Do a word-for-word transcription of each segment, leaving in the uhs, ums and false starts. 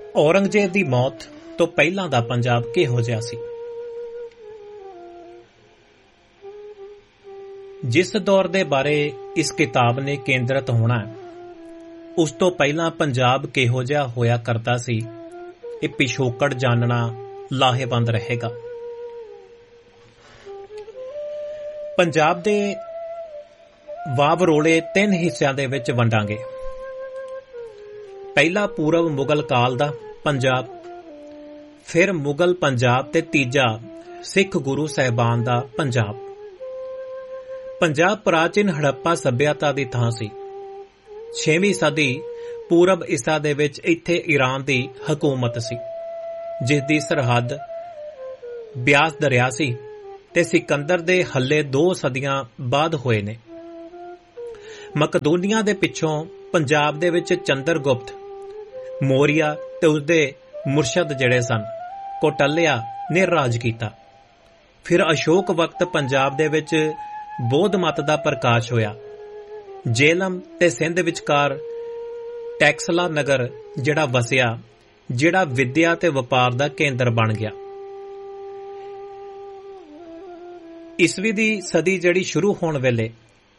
ਔਰੰਗਜ਼ੇਬ ਦੀ ਮੌਤ ਤੋਂ ਪਹਿਲਾਂ ਦਾ ਪੰਜਾਬ ਕਿਹੋ ਜਿਹਾ ਸੀ? ਜਿਸ ਦੌਰ ਦੇ ਬਾਰੇ ਇਸ ਕਿਤਾਬ ਨੇ ਕੇਂਦਰਿਤ ਹੋਣਾ ਹੈ, ਉਸ ਤੋਂ ਪਹਿਲਾਂ ਪੰਜਾਬ ਕਿਹੋ ਜਿਹਾ ਹੋਇਆ ਕਰਦਾ ਸੀ, ਇਹ ਪਿਛੋਕੜ ਜਾਣਨਾ ਲਾਹੇਵੰਦ ਰਹੇਗਾ। ਪੰਜਾਬ ਦੇ ਵਾਵਰੋਲੇ ਤਿੰਨ ਹਿੱਸਿਆਂ ਦੇ ਵਿੱਚ ਵੰਡਾਂਗੇ। ਪਹਿਲਾ ਪੂਰਬ ਮੁਗਲ ਕਾਲ ਦਾ ਪੰਜਾਬ, ਫਿਰ ਮੁਗਲ ਪੰਜਾਬ ਤੇ ਤੀਜਾ ਸਿੱਖ ਗੁਰੂ ਸਾਹਿਬਾਨ ਦਾ ਪੰਜਾਬ। ਪੰਜਾਬ ਪ੍ਰਾਚੀਨ ਹੜੱਪਾ ਸੱਭਿਅਤਾ ਦੀ ਥਾਂ ਸੀ। ਛੇਵੀਂ ਸਦੀ ਪੂਰਬ ਈਸਾ ਦੇ ਵਿੱਚ ਇੱਥੇ ਈਰਾਨ ਦੀ ਹਕੂਮਤ ਸੀ, ਜਿਸ ਦੀ ਸਰਹੱਦ ਬਿਆਸ ਦਰਿਆ ਸੀ ਤੇ ਸਿਕੰਦਰ ਦੇ ਹੱਲੇ ਦੋ ਸਦੀਆਂ ਬਾਅਦ ਹੋਏ ਨੇ। ਮਕਦੂਨੀਆ ਦੇ ਪਿੱਛੋਂ ਪੰਜਾਬ ਦੇ ਵਿੱਚ ਚੰਦਰਗੁਪਤ ਮੌਰੀਆ ਤੇ ਉਸਦੇ ਮੁਰਸ਼ਦ ਜਿਹੜੇ ਸਨ ਕੋਟਲਿਆ ਨੇ ਰਾਜ ਕੀਤਾ। ਫਿਰ ਅਸ਼ੋਕ ਵਕਤ ਪੰਜਾਬ ਦੇ ਵਿੱਚ ਬੌਧ ਮਤ ਦਾ ਪ੍ਰਕਾਸ਼ ਹੋਇਆ। ਜੇਹਲਮ ਤੇ ਸਿੰਧ ਵਿਚਕਾਰ ਟੈਕਸਲਾ ਨਗਰ ਜਿਹੜਾ ਵਸਿਆ, ਜਿਹੜਾ ਵਿਦਿਆ ਤੇ ਵਪਾਰ ਦਾ ਕੇਂਦਰ ਬਣ ਗਿਆ। ਈਸਵੀ ਦੀ ਸਦੀ ਜਿਹੜੀ ਸ਼ੁਰੂ ਹੋਣ ਵੇਲੇ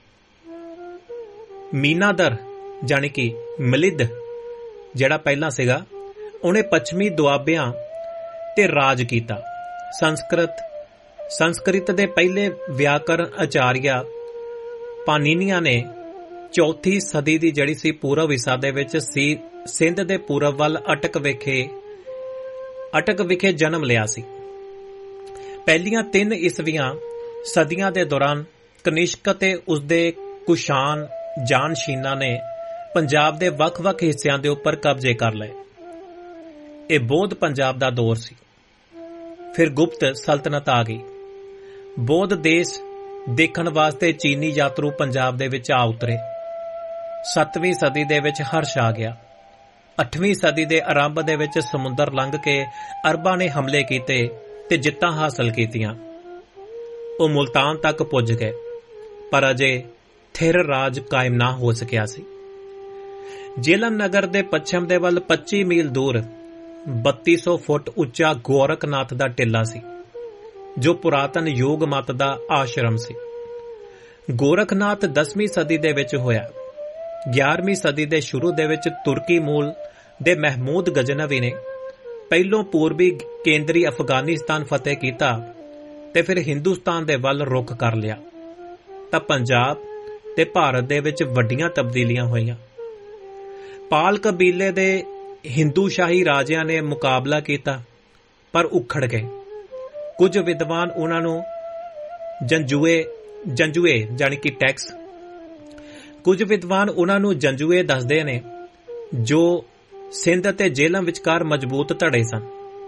ਮੀਨਾਦਰ ਜਾਣੀ ਕਿ ਮਲਿਦ ਜਿਹੜਾ ਪਹਿਲਾਂ ਸੀਗਾ, ਉਹਨੇ ਪੱਛਮੀ ਦੁਆਬਿਆਂ ਤੇ ਰਾਜ ਕੀਤਾ। ਸੰਸਕ੍ਰਿਤ ਸੰਸਕ੍ਰਿਤ ਦੇ ਪਹਿਲੇ ਵਿਆਕਰਨ ਆਚਾਰੀਆ ਪਾਨੀਨੀਆ ਨੇ ਚੌਥੀ ਸਦੀ ਦੀ ਜਿਹੜੀ ਸੀ ਪੂਰਬ ਈਸਾ ਦੇ ਵਿੱਚ ਸੀ ਸਿੰਧ ਦੇ ਪੂਰਬ ਵੱਲ ਅਟਕ ਵਿਖੇ ਅਟਕ ਵਿਖੇ ਜਨਮ ਲਿਆ ਸੀ। ਪਹਿਲੀਆਂ ਤਿੰਨ ਈਸਵੀਆਂ ਸਦੀਆਂ ਦੇ ਦੌਰਾਨ ਕਨਿਸ਼ਕ ਤੇ ਉਸਦੇ ਕੁਸ਼ਾਨ ਜਾਨਸ਼ੀਨਾਂ ਨੇ ਪੰਜਾਬ ਦੇ ਵੱਖ-ਵੱਖ ਹਿੱਸਿਆਂ ਦੇ ਉੱਪਰ ਕਬਜ਼ੇ ਕਰ ਲਏ। ਇਹ ਬੌਧ ਪੰਜਾਬ ਦਾ ਦੌਰ ਸੀ। ਫਿਰ ਗੁਪਤ ਸਲਤਨਤ ਆ ਗਈ। ਬੌਧ ਦੇਸ਼ ਦੇਖਣ ਵਾਸਤੇ ਚੀਨੀ ਯਾਤਰੂ ਪੰਜਾਬ ਦੇ ਵਿੱਚ ਆ ਉਤਰੇ। ਸੱਤਵੀਂ ਸਦੀ ਦੇ ਵਿੱਚ ਹਰਸ਼ ਆ ਗਿਆ। ਅੱਠਵੀਂ ਸਦੀ ਦੇ ਆਰੰਭ ਦੇ ਵਿੱਚ ਸਮੁੰਦਰ ਲੰਘ ਕੇ ਅਰਬਾਂ ਨੇ ਹਮਲੇ ਕੀਤੇ ਤੇ ਜਿੱਤਾਂ ਹਾਸਲ ਕੀਤੀਆਂ। ਉਹ ਮੁਲਤਾਨ ਤੱਕ ਪੁੱਜ ਗਏ, ਪਰ ਅਜੇ ਥਿਰ ਰਾਜ ਕਾਇਮ ਨਾ ਹੋ ਸਕਿਆ ਸੀ। ਜੇਹਲਮ ਨਗਰ ਦੇ ਪੱਛਮ ਦੇ ਵੱਲ ਪੱਚੀ ਮੀਲ ਦੂਰ ਬੱਤੀ ਸੌ ਫੁੱਟ ਉੱਚਾ ਗੋਰਖਨਾਥ ਦਾ ਟਿੱਲਾ ਸੀ, ਜੋ ਪੁਰਾਤਨ ਯੋਗ ਮਤ ਦਾ ਆਸ਼ਰਮ ਸੀ। ਗੋਰਖਨਾਥ ਦਸਵੀਂ ਸਦੀ ਦੇ ਵਿੱਚ ਹੋਇਆ। ਗਿਆਰਵੀਂ ਸਦੀ ਦੇ ਸ਼ੁਰੂ ਦੇ ਵਿੱਚ ਤੁਰਕੀ ਮੂਲ ਦੇ ਮਹਿਮੂਦ ਗਜਨਵੀ ਨੇ ਪਹਿਲੋਂ ਪੂਰਬੀ ਕੇਂਦਰੀ ਅਫਗਾਨਿਸਤਾਨ ਫਤਿਹ ਕੀਤਾ ਤੇ ਫਿਰ ਹਿੰਦੁਸਤਾਨ ਦੇ ਵੱਲ ਰੁਖ ਕਰ ਲਿਆ, ਤਾਂ ਪੰਜਾਬ ਤੇ ਭਾਰਤ ਦੇ ਵਿੱਚ ਵੱਡੀਆਂ ਤਬਦੀਲੀਆਂ ਹੋਈਆਂ। ਪਾਲ ਕਬੀਲੇ ਦੇ ਹਿੰਦੂ ਸ਼ਾਹੀ ਰਾਜਿਆਂ ਨੇ ਮੁਕਾਬਲਾ ਕੀਤਾ, ਪਰ ਉਖੜ ਗਏ। ਕੁਝ ਵਿਦਵਾਨ ਉਹਨਾਂ ਨੂੰ ਜੰਜੂਏ ਜੰਜੂਏ ਜਾਣੀ ਕਿ ਟੈਕਸ ਕੁਝ ਵਿਦਵਾਨ ਉਹਨਾਂ ਨੂੰ ਜੰਜੂਏ ਦੱਸਦੇ ਨੇ, ਜੋ ਸਿੰਧ ਅਤੇ ਜੇਹਲਮ ਵਿਚਕਾਰ ਮਜ਼ਬੂਤ ਧੜੇ ਸਨ।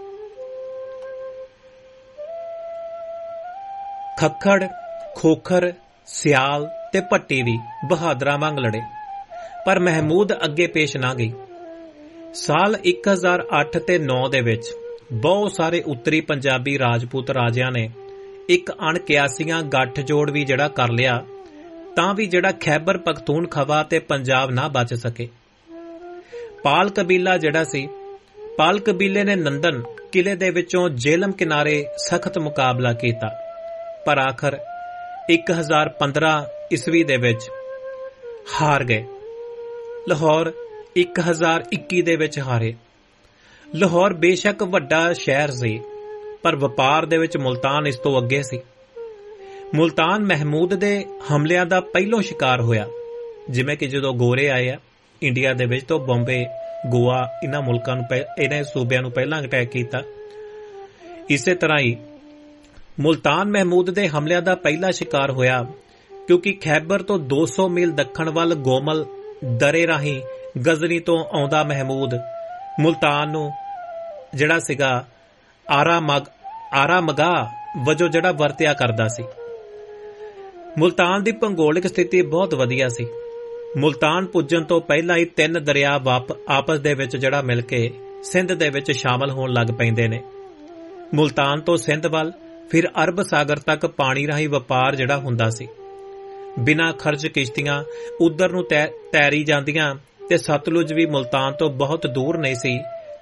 ਖੱਖੜ, ਖੋਖਰ, ਸਿਆਲ ਤੇ ਭੱਟੀ ਵੀ ਬਹਾਦਰਾਂ ਵਾਂਗ ਲੜੇ, ਪਰ ਮਹਿਮੂਦ ਅੱਗੇ ਪੇਸ਼ ਨਾ ਗਈ। ਸਾਲ ਇੱਕ ਹਜ਼ਾਰ ਅੱਠ ਤੇ ਨੌ ਦੇ ਵਿੱਚ ਬਹੁਤ ਸਾਰੇ ਉੱਤਰੀ ਪੰਜਾਬੀ ਰਾਜਪੂਤ ਰਾਜਿਆਂ ਨੇ ਇੱਕ ਅਣਕਿਆਸੀਆਂ ਗੱਠਜੋੜ ਵੀ ਜਿਹੜਾ ਕਰ ਲਿਆ, ਤਾਂ ਵੀ ਜਿਹੜਾ ਖੈਬਰ ਪਖਤੂਨਖਵਾ ਤੇ ਪੰਜਾਬ ਨਾ ਬਚ ਸਕੇ। ਪਾਲ ਕਬੀਲਾ ਜਿਹੜਾ ਸੀ, ਪਾਲ ਕਬੀਲੇ ਨੇ ਨੰਦਨ ਕਿਲੇ ਦੇ ਵਿੱਚੋਂ ਜੇਹਲਮ ਕਿਨਾਰੇ ਸਖਤ ਮੁਕਾਬਲਾ ਕੀਤਾ, ਪਰ ਆਖਰ ਇੱਕ ਹਜ਼ਾਰ ਪੰਦਰਾਂ ਈਸਵੀ ਦੇ ਵਿੱਚ ਹਾਰ ਗਏ। ਲਾਹੌਰ ਇੱਕ ਹਜ਼ਾਰ ਇੱਕੀ ਦੇ ਵਿੱਚ ਹਾਰੇ। ਲਾਹੌਰ ਬੇਸ਼ੱਕ ਵੱਡਾ ਸ਼ਹਿਰ ਸੀ, ਪਰ ਵਪਾਰ ਦੇ ਵਿੱਚ ਮੁਲਤਾਨ ਇਸ ਤੋਂ ਅੱਗੇ ਸੀ। ਮੁਲਤਾਨ ਮਹਿਮੂਦ ਦੇ ਹਮਲਿਆਂ ਦਾ ਪਹਿਲੋਂ ਸ਼ਿਕਾਰ ਹੋਇਆ, ਜਿਵੇਂ ਕਿ ਜਦੋਂ ਗੋਰੇ ਆਏ ਆ ਇੰਡੀਆ ਦੇ ਵਿੱਚ ਤਾਂ ਬੰਬੇ, ਗੋਆ ਇਹਨਾਂ ਮੁਲਕਾਂ ਨੂੰ ਇਹਨਾਂ ਸੂਬਿਆਂ ਨੂੰ ਪਹਿਲਾਂ ਅਟੈਕ ਕੀਤਾ। ਇਸੇ ਤਰ੍ਹਾਂ ਹੀ ਮੁਲਤਾਨ ਮਹਿਮੂਦ ਦੇ ਹਮਲਿਆਂ ਦਾ ਪਹਿਲਾ ਸ਼ਿਕਾਰ ਹੋਇਆ, ਕਿਉਂਕਿ ਖੈਬਰ ਤੋਂ ਦੋ ਸੌ ਮੀਲ ਦੱਖਣ ਵੱਲ ਗੋਮਲ ਦਰੇ ਰਾਹੀਂ ਗਜ਼ਨੀ ਤੋਂ ਆਉਂਦਾ ਮਹਿਮੂਦ ਮੁਲਤਾਨ ਨੂੰ ਜਿਹੜਾ ਸੀਗਾ ਆਰਾ ਮਗ ਆਰਾ ਮਗਾ ਵਜੋਂ ਜਿਹੜਾ ਵਰਤਿਆ ਕਰਦਾ ਸੀ। ਮੁਲਤਾਨ ਦੀ ਭੂਗੋਲਿਕ ਸਥਿਤੀ ਬਹੁਤ ਵਧੀਆ ਸੀ। ਮੁਲਤਾਨ ਪੁੱਜਣ ਤੋਂ ਪਹਿਲਾਂ ਹੀ ਤਿੰਨ ਦਰਿਆ ਵਾਪ ਆਪਸ ਦੇ ਵਿੱਚ ਜਿਹੜਾ ਮਿਲ ਕੇ ਸਿੰਧ ਦੇ ਵਿੱਚ ਸ਼ਾਮਲ ਹੋਣ ਲੱਗ ਪੈਂਦੇ ਨੇ। ਮੁਲਤਾਨ ਤੋਂ ਸਿੰਧ ਵੱਲ ਫਿਰ ਅਰਬ ਸਾਗਰ ਤੱਕ ਪਾਣੀ ਰਾਹੀਂ ਵਪਾਰ ਜਿਹੜਾ ਹੁੰਦਾ ਸੀ। ਬਿਨਾਂ ਖਰਚ ਕਿਸ਼ਤੀਆਂ ਉਧਰ ਨੂੰ ਤੈਰੀ ਜਾਂਦੀਆਂ ਤੇ ਸਤਲੁਜ ਵੀ ਮੁਲਤਾਨ ਤੋਂ ਬਹੁਤ ਦੂਰ ਨਹੀਂ ਸੀ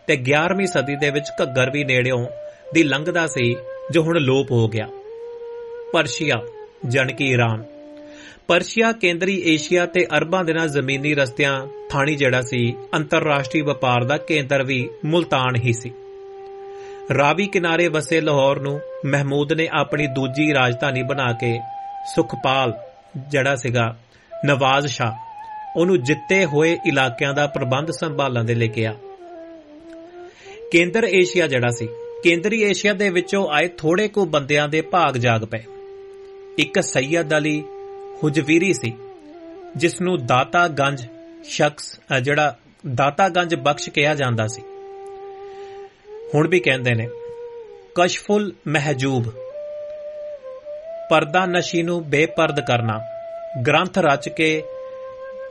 ਤੇ ਗਿਆਰਵੀਂ ਸਦੀ ਦੇ ਵਿੱਚ ਘੱਗਰ ਵੀ ਨੇੜਿਓਂ ਦੀ ਲੰਘਦਾ ਸੀ, ਜੋ ਹੁਣ ਲੋਪ ਹੋ ਗਿਆ। ਪਰਸ਼ੀਆ ਜਾਣੀ ਕਿ ਈਰਾਨ। ਪਰਸ਼ੀਆ ਕੇਂਦਰੀ ਏਸ਼ੀਆ ਤੇ ਅਰਬਾਂ ਦੇ ਨਾਲ ਜ਼ਮੀਨੀ ਰਸਤਿਆਂ ਥਾਣੀ ਜਿਹੜਾ ਸੀ ਅੰਤਰਰਾਸ਼ਟਰੀ ਵਪਾਰ ਦਾ ਕੇਂਦਰ ਵੀ ਮੁਲਤਾਨ ਹੀ ਸੀ। ਰਾਵੀ ਕਿਨਾਰੇ ਵਸੇ ਲਾਹੌਰ ਨੂੰ ਮਹਿਮੂਦ ਨੇ ਆਪਣੀ ਦੂਜੀ ਰਾਜਧਾਨੀ ਬਣਾ ਕੇ ਸੁਖਪਾਲ ਜਿਹੜਾ ਸੀਗਾ ਨਵਾਜ਼ ਸ਼ਾਹ, ਉਹਨੂੰ ਜਿੱਤੇ ਹੋਏ ਇਲਾਕਿਆਂ ਦਾ ਪ੍ਰਬੰਧ ਸੰਭਾਲਣ ਦੇ ਲਈ ਕਿਹਾ। ਕੇਂਦਰ ਏਸ਼ੀਆ ਜਿਹੜਾ ਸੀ, ਕੇਂਦਰੀ ਏਸ਼ੀਆ ਦੇ ਵਿੱਚੋਂ ਆਏ ਥੋੜੇ ਕੁ ਬੰਦਿਆਂ ਦੇ ਭਾਗ ਜਾਗ ਪਏ। ਇੱਕ ਸੈਯਦ ਅਲੀ ਹੁਜਵੀਰੀ ਸੀ, ਜਿਸ ਨੂੰ ਦਾਤਾ ਗੰਜ ਸ਼ਖਸ ਜਿਹੜਾ ਦਾਤਾ ਗੰਜ ਬਖਸ਼ ਕਿਹਾ ਜਾਂਦਾ ਸੀ। ਹੁਣ ਵੀ ਕਹਿੰਦੇ ਨੇ ਕਸ਼ਫੁਲ ਮਹਿਜੂਬ, ਪਰਦਾ ਨਸ਼ੀ ਨੂੰ ਬੇਪਰਦ ਕਰਨਾ, ਗ੍ਰੰਥ ਰਚ ਕੇ